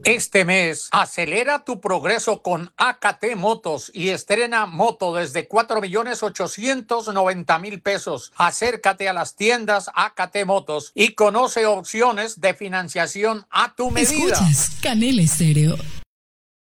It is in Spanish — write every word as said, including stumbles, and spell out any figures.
Este mes, acelera tu progreso con A K T Motos y estrena moto desde cuatro millones ochocientos noventa mil pesos. Acércate a las tiendas A K T Motos y conoce opciones de financiación a tu medida. Escuchas Canela Estéreo.